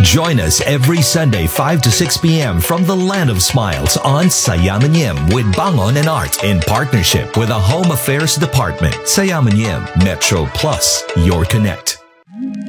Join us every Sunday 5 to 6 p.m. from the Land of Smiles on Sayamanyem with Bangon and Art in partnership with the Home Affairs Department. Sayamanyem Metro Plus, your connect.